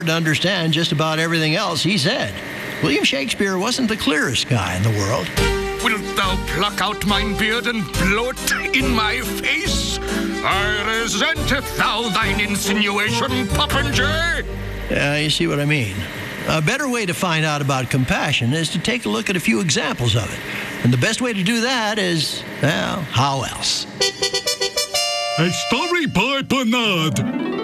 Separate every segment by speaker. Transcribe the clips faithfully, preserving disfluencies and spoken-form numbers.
Speaker 1: to understand just about everything else he said. William Shakespeare wasn't the clearest guy in the world.
Speaker 2: Wilt thou pluck out mine beard and blow it in my face? I resent if thou thine insinuation, popinjay.
Speaker 1: Yeah, you see what I mean. A better way to find out about compassion is to take a look at a few examples of it. And the best way to do that is, well, how else?
Speaker 3: A story by Bernard.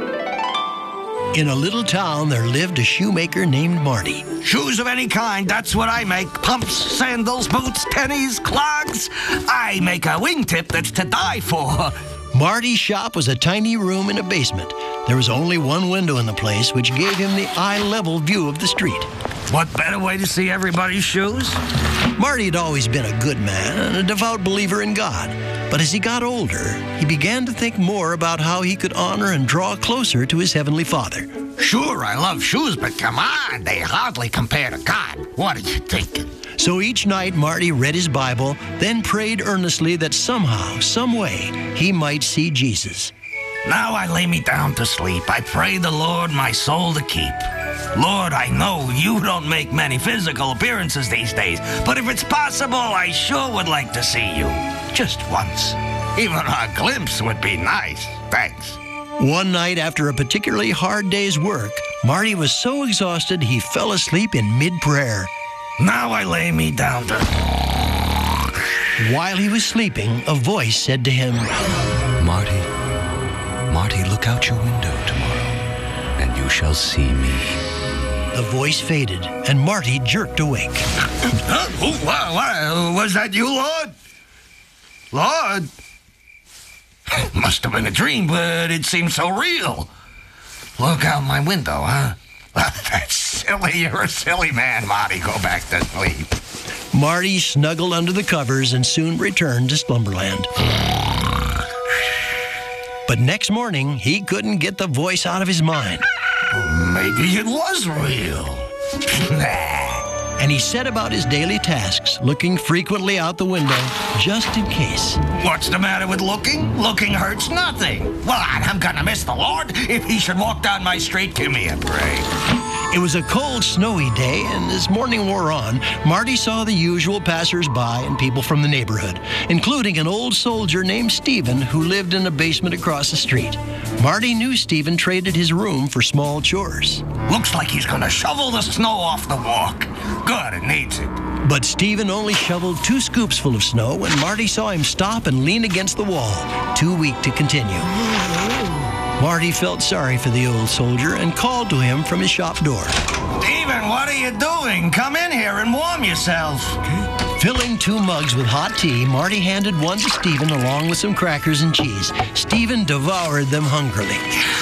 Speaker 1: In a little town, there lived a shoemaker named Marty.
Speaker 4: Shoes of any kind, that's what I make. Pumps, sandals, boots, tennies, clogs. I make a wingtip that's to die for.
Speaker 1: Marty's shop was a tiny room in a basement. There was only one window in the place, which gave him the eye-level view of the street.
Speaker 4: What better way to see everybody's shoes?
Speaker 1: Marty had always been a good man and a devout believer in God. But as he got older, he began to think more about how he could honor and draw closer to his Heavenly Father.
Speaker 4: Sure, I love shoes, but come on, they hardly compare to God. What are you thinking?
Speaker 1: So each night, Marty read his Bible, then prayed earnestly that somehow, some way, he might see Jesus.
Speaker 4: Now I lay me down to sleep. I pray the Lord my soul to keep. Lord, I know you don't make many physical appearances these days, but if it's possible, I sure would like to see you. Just once. Even a glimpse would be nice. Thanks.
Speaker 1: One night after a particularly hard day's work, Marty was so exhausted he fell asleep in mid-prayer.
Speaker 4: Now I lay me down to...
Speaker 1: While he was sleeping, a voice said to him,
Speaker 5: Marty, Marty, look out your window tomorrow, and you shall see me.
Speaker 1: The voice faded, and Marty jerked awake.
Speaker 4: Huh? Oh, wow, wow. Was that you, Lord? Lord? Must have been a dream, but it seemed so real. Look out my window, huh? That's silly. You're a silly man, Marty. Go back to sleep.
Speaker 1: Marty snuggled under the covers and soon returned to slumberland. But next morning, he couldn't get the voice out of his mind.
Speaker 4: Maybe it was real.
Speaker 1: And he set about his daily tasks, looking frequently out the window, just in case.
Speaker 4: What's the matter with looking? Looking hurts nothing. Well, I'm gonna miss the Lord if he should walk down my street. Give me a break.
Speaker 1: It was a cold, snowy day, and as morning wore on, Marty saw the usual passers-by and people from the neighborhood, including an old soldier named Stephen who lived in a basement across the street. Marty knew Stephen traded his room for small chores.
Speaker 4: Looks like he's gonna shovel the snow off the walk. Good, it needs it.
Speaker 1: But Stephen only shoveled two scoops full of snow when Marty saw him stop and lean against the wall, too weak to continue. Marty felt sorry for the old soldier and called to him from his shop door.
Speaker 4: Stephen, what are you doing? Come in here and warm yourself.
Speaker 1: Filling two mugs with hot tea, Marty handed one to Stephen along with some crackers and cheese. Stephen devoured them hungrily.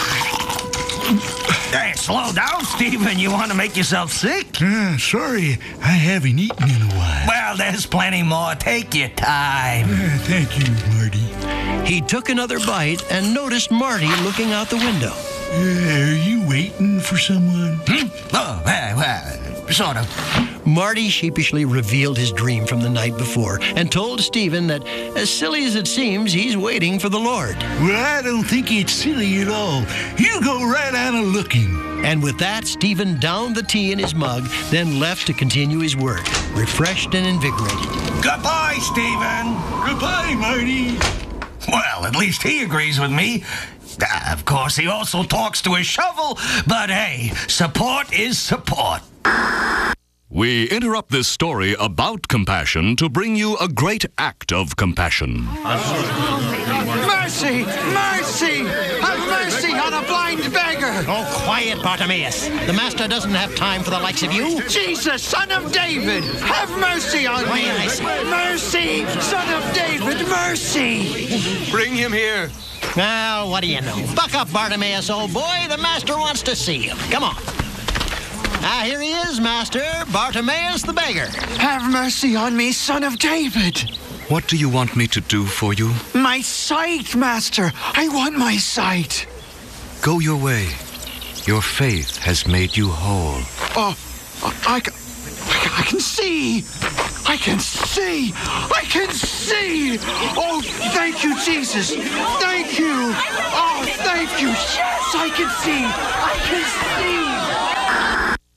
Speaker 4: Hey, slow down, Stephen. You want to make yourself sick?
Speaker 3: Uh, sorry, I haven't eaten in a while.
Speaker 4: Well, there's plenty more. Take your time.
Speaker 3: Uh, thank you, Marty.
Speaker 1: He took another bite and noticed Marty looking out the window.
Speaker 3: Uh, are you waiting for someone?
Speaker 4: Hmm? Oh, well, well, sort of.
Speaker 1: Marty sheepishly revealed his dream from the night before and told Stephen that, as silly as it seems, he's waiting for the Lord.
Speaker 3: Well, I don't think it's silly at all. You go right on a looking.
Speaker 1: And with that, Stephen downed the tea in his mug, then left to continue his work, refreshed and invigorated.
Speaker 4: Goodbye, Stephen.
Speaker 3: Goodbye, Marty.
Speaker 4: Well, at least he agrees with me. Uh, of course, he also talks to his shovel, but hey, support is support.
Speaker 2: We interrupt this story about compassion to bring you a great act of compassion.
Speaker 6: Mercy! Mercy! Have mercy on a blind beggar!
Speaker 1: Oh, quiet, Bartimaeus. The master doesn't have time for the likes of you.
Speaker 6: Jesus, son of David, have mercy on me!
Speaker 1: I say.
Speaker 6: Mercy, son of David, mercy!
Speaker 2: Bring him here.
Speaker 1: Now, what do you know? Buck up, Bartimaeus, old boy. The master wants to see you. Come on. Ah, here he is, master. Bartimaeus the beggar.
Speaker 6: Have mercy on me, son of David!
Speaker 5: What do you want me to do for you?
Speaker 6: My sight, master! I want my sight!
Speaker 5: Go your way. Your faith has made you whole.
Speaker 6: Oh, I, I, I can see! I can see! I can see! Oh, thank you, Jesus! Thank you! Oh, thank you! Yes, I can see! I can see!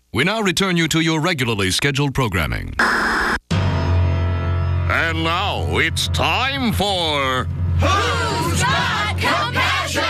Speaker 5: We now return you to your regularly scheduled programming.
Speaker 2: And now it's time for...
Speaker 7: Who's Got Compassion?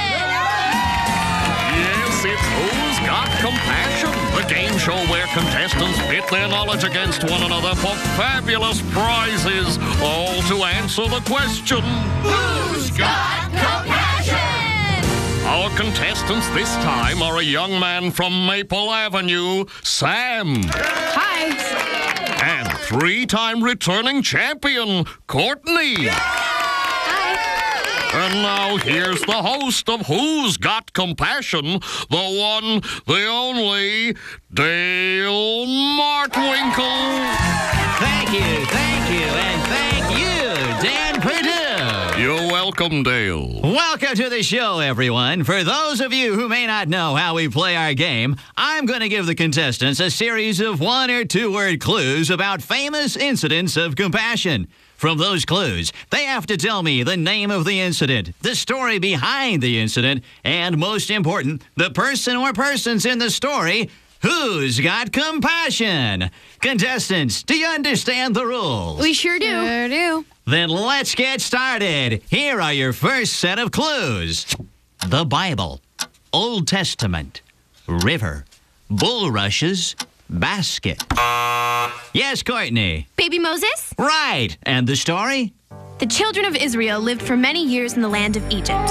Speaker 2: Yes, it's Who's Got Compassion, the game show where contestants pit their knowledge against one another for fabulous prizes, all to answer the question...
Speaker 7: Who's Got Compassion?
Speaker 2: Our contestants this time are a young man from Maple Avenue, Sam.
Speaker 8: Hi.
Speaker 2: And three-time returning champion, Courtney.
Speaker 8: Hi.
Speaker 2: And now here's the host of Who's Got Compassion, the one, the only, Dale Martwinkle.
Speaker 9: Thank you, thank you, and thank you, Dan Perdue.
Speaker 2: You're welcome, Dale.
Speaker 9: Welcome to the show, everyone. For those of you who may not know how we play our game, I'm going to give the contestants a series of one- or two-word clues about famous incidents of compassion. From those clues, they have to tell me the name of the incident, the story behind the incident, and most important, the person or persons in the story who's got compassion. Contestants, do you understand the rules?
Speaker 8: We sure do. Sure do.
Speaker 9: Then let's get started. Here are your first set of clues. The Bible, Old Testament, river, bulrushes, basket. Yes, Courtney.
Speaker 8: Baby Moses?
Speaker 9: Right. And the story?
Speaker 8: The children of Israel lived for many years in the land of Egypt.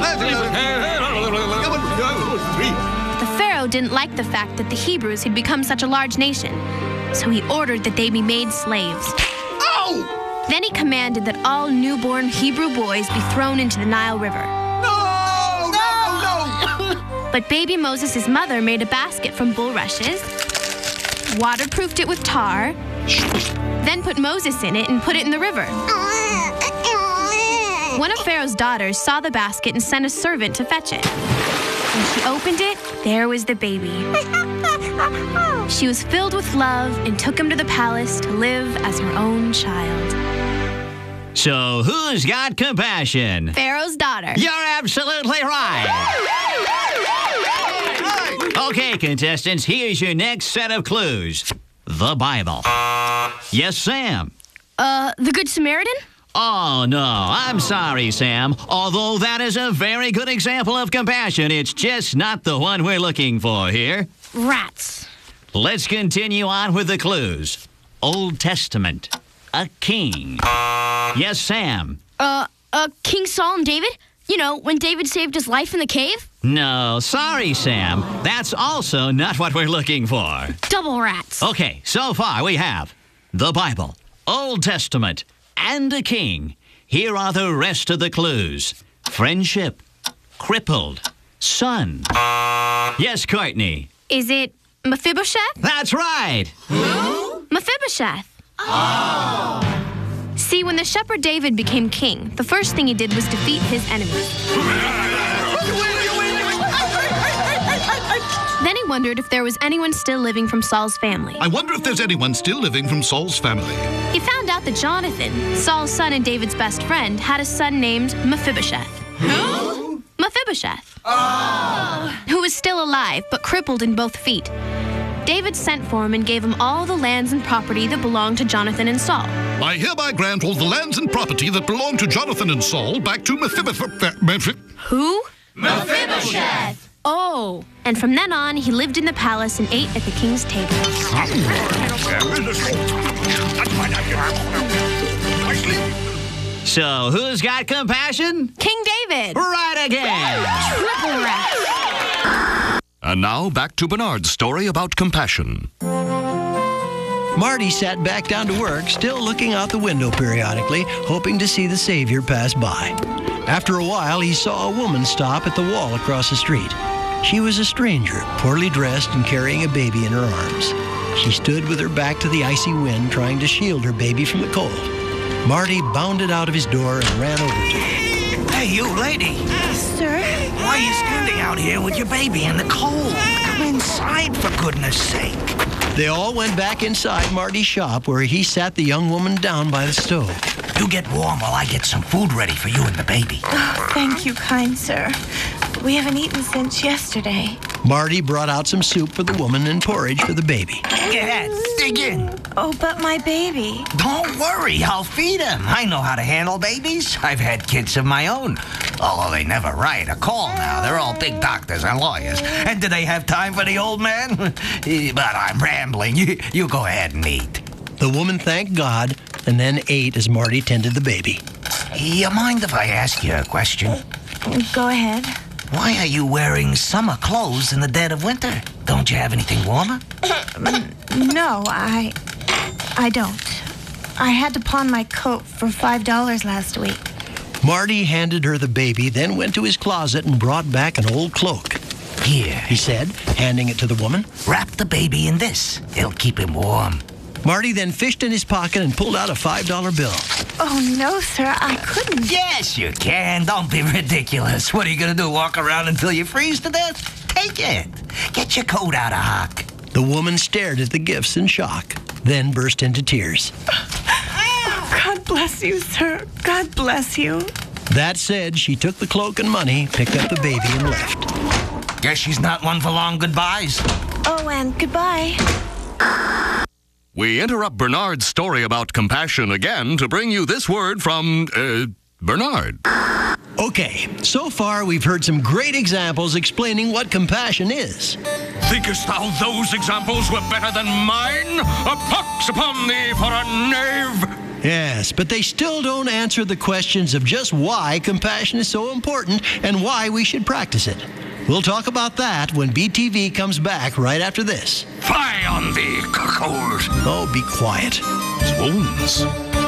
Speaker 8: The Pharaoh didn't like the fact that the Hebrews had become such a large nation, so he ordered that they be made slaves.
Speaker 6: Oh!
Speaker 8: Then he commanded that all newborn Hebrew boys be thrown into the Nile River.
Speaker 6: No! No! No!
Speaker 8: But baby Moses' mother made a basket from bulrushes, waterproofed it with tar, then put Moses in it and put it in the river. One of Pharaoh's daughters saw the basket and sent a servant to fetch it. When she opened it, there was the baby. She was filled with love and took him to the palace to live as her own child.
Speaker 9: So who's got compassion?
Speaker 8: Pharaoh's daughter.
Speaker 9: You're absolutely right. Okay, contestants, here's your next set of clues. The Bible. Yes, Sam.
Speaker 8: Uh, the Good Samaritan?
Speaker 9: Oh, no, I'm sorry, Sam. Although that is a very good example of compassion, it's just not the one we're looking for here.
Speaker 8: Rats.
Speaker 9: Let's continue on with the clues. Old Testament. A king. Yes, Sam.
Speaker 8: Uh, uh, King Saul and David? You know, when David saved his life in the cave?
Speaker 9: No, sorry, Sam. That's also not what we're looking for.
Speaker 8: Double rats.
Speaker 9: Okay, so far we have the Bible, Old Testament, and a king. Here are the rest of the clues. Friendship, crippled, son. Yes, Courtney.
Speaker 8: Is it Mephibosheth?
Speaker 9: That's right.
Speaker 8: Who? Mephibosheth. Oh. See, when the shepherd David became king, the first thing he did was defeat his enemies. Then he wondered if there was anyone still living from Saul's family.
Speaker 3: I wonder if there's anyone still living from Saul's family.
Speaker 8: He found out that Jonathan, Saul's son and David's best friend, had a son named Mephibosheth. Who? Mephibosheth. Oh. Who was still alive, but crippled in both feet. David sent for him and gave him all the lands and property that belonged to Jonathan and Saul.
Speaker 3: I hereby grant all the lands and property that belong to Jonathan and Saul back to Mephibosheth.
Speaker 8: Who?
Speaker 7: Mephibosheth.
Speaker 8: Oh. And from then on, he lived in the palace and ate at the king's table.
Speaker 9: So, who's got compassion?
Speaker 8: King David.
Speaker 9: Right again.
Speaker 8: Triple rat.
Speaker 5: And now back to Bernard's story about compassion.
Speaker 1: Marty sat back down to work, still looking out the window periodically, hoping to see the Savior pass by. After a while, he saw a woman stop at the wall across the street. She was a stranger, poorly dressed and carrying a baby in her arms. She stood with her back to the icy wind, trying to shield her baby from the cold. Marty bounded out of his door and ran over to her.
Speaker 4: Hey, you lady.
Speaker 8: Sir?
Speaker 4: Why are you standing out here with your baby in the cold? Come inside, for goodness sake.
Speaker 1: They all went back inside Marty's shop, where he sat the young woman down by the stove.
Speaker 4: You get warm while I get some food ready for you and the baby.
Speaker 10: Oh, thank you, kind sir. We haven't eaten since yesterday.
Speaker 1: Marty brought out some soup for the woman and porridge for the baby.
Speaker 4: Go ahead, dig in.
Speaker 10: Oh, but my baby.
Speaker 4: Don't worry, I'll feed him. I know how to handle babies. I've had kids of my own. Although they never write a call now. They're all big doctors and lawyers. And do they have time for the old man? But I'm rambling. You, you go ahead and eat.
Speaker 1: The woman thanked God and then ate as Marty tended the baby.
Speaker 4: You mind if I ask you a question?
Speaker 10: Go ahead.
Speaker 4: Why are you wearing summer clothes in the dead of winter? Don't you have anything warmer?
Speaker 10: No, I... I don't. I had to pawn my coat for five dollars last week.
Speaker 1: Marty handed her the baby, then went to his closet and brought back an old cloak.
Speaker 4: Here,
Speaker 1: he said, handing it to the woman.
Speaker 4: Wrap the baby in this. It'll keep him warm.
Speaker 1: Marty then fished in his pocket and pulled out a five dollar bill.
Speaker 10: Oh, no, sir, I couldn't.
Speaker 4: Yes, you can. Don't be ridiculous. What are you going to do, walk around until you freeze to death? Take it. Get your coat out of hock.
Speaker 1: The woman stared at the gifts in shock, then burst into tears.
Speaker 10: Oh, God bless you, sir. God bless you.
Speaker 1: That said, she took the cloak and money, picked up the baby, and left.
Speaker 4: Guess she's not one for long goodbyes.
Speaker 10: Oh, and goodbye.
Speaker 2: We interrupt Bernard's story about compassion again to bring you this word from, uh, Bernard.
Speaker 1: Okay, so far we've heard some great examples explaining what compassion is.
Speaker 2: Thinkest thou those examples were better than mine? A pox upon thee for a knave!
Speaker 1: Yes, but they still don't answer the questions of just why compassion is so important and why we should practice it. We'll talk about that when B T V comes back right after this.
Speaker 2: Fie on thee, cuckold!
Speaker 1: Oh, be quiet.
Speaker 2: Swoons.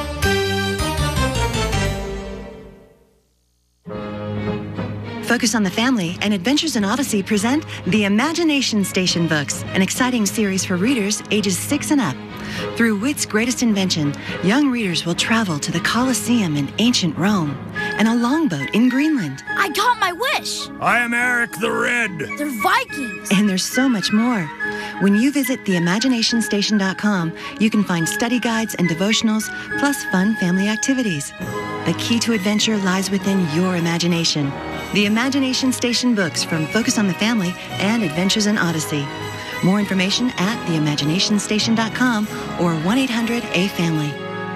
Speaker 11: Focus on the Family and Adventures in Odyssey present the Imagination Station books, an exciting series for readers ages six and up. Through wit's greatest invention, young readers will travel to the Colosseum in ancient Rome and a longboat in Greenland.
Speaker 7: I got my wish.
Speaker 12: I am Eric the Red.
Speaker 7: They're Vikings.
Speaker 11: And there's so much more. When you visit the imagination station dot com, you can find study guides and devotionals, plus fun family activities. The key to adventure lies within your imagination. The Imagination Station books from Focus on the Family and Adventures in Odyssey. More information at the imagination station dot com or one eight hundred A family.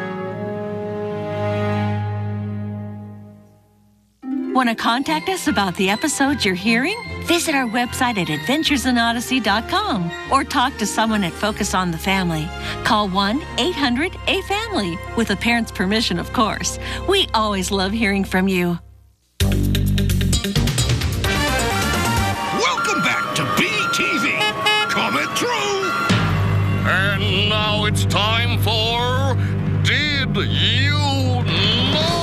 Speaker 13: Want to contact us about the episodes you're hearing? Visit our website at adventures in odyssey dot com or talk to someone at Focus on the Family. Call one eight hundred A family, with a parent's permission, of course. We always love hearing from you.
Speaker 3: Welcome back to B T V. Coming through.
Speaker 2: And now it's time for Did You Know?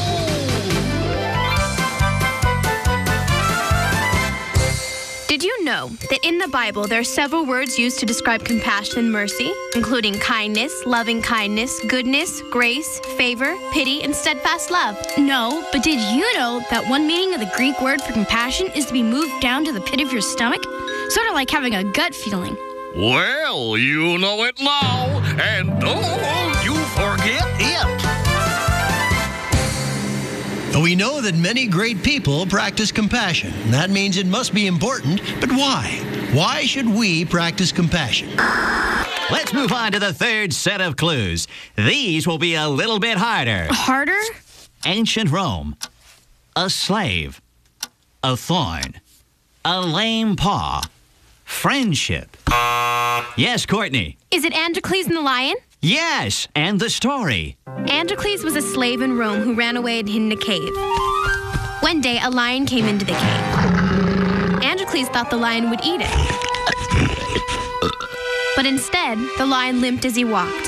Speaker 8: Did you know that in the Bible there are several words used to describe compassion and mercy, including kindness, loving kindness, goodness, grace, favor, pity, and steadfast love?
Speaker 14: No, but did you know that one meaning of the Greek word for compassion is to be moved down to the pit of your stomach? Sort of like having a gut feeling.
Speaker 2: Well, you know it now, and don't you forget it.
Speaker 1: We know that many great people practice compassion. That means it must be important, but why? Why should we practice compassion?
Speaker 9: Let's move on to the third set of clues. These will be a little bit harder.
Speaker 14: Harder?
Speaker 9: Ancient Rome. A slave. A thorn. A lame paw. Friendship. Yes, Courtney.
Speaker 8: Is it Androcles and the lion?
Speaker 9: Yes, and the story.
Speaker 8: Androcles was a slave in Rome who ran away and hid in a cave. One day, a lion came into the cave. Androcles thought the lion would eat it. But instead, the lion limped as he walked.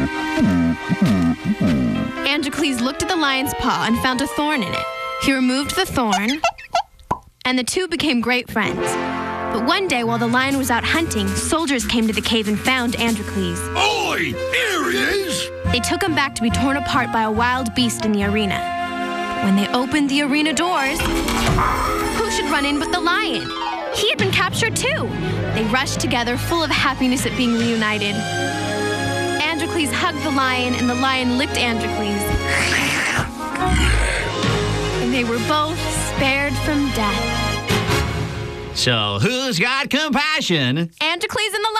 Speaker 8: Androcles looked at the lion's paw and found a thorn in it. He removed the thorn, and the two became great friends. But one day, while the lion was out hunting, soldiers came to the cave and found Androcles.
Speaker 3: Oi! Here he is!
Speaker 8: They took him back to be torn apart by a wild beast in the arena. But when they opened the arena doors, who should run in but the lion? He had been captured too. They rushed together, full of happiness at being reunited. Androcles hugged the lion, and the lion licked Androcles. And they were both spared from death.
Speaker 9: So, who's got compassion?
Speaker 8: Anticles in the